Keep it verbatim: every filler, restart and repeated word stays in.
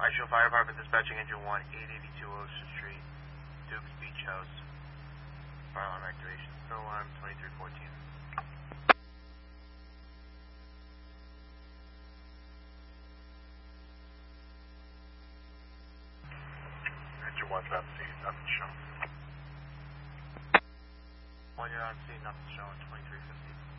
Actual Fire Department dispatching engine one, eight eighty-two Ocean Street, Duke's Beach House. Fire alarm activation. Still alarm twenty-three fourteen. Engine one's on scene, nothing showing. One, you're on scene, nothing showing, twenty-three fifty.